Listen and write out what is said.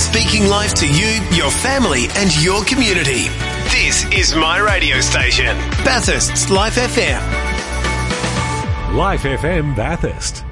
speaking life to you, your family and your community. This is my radio station, Bathurst's Life FM. Life FM Bathurst.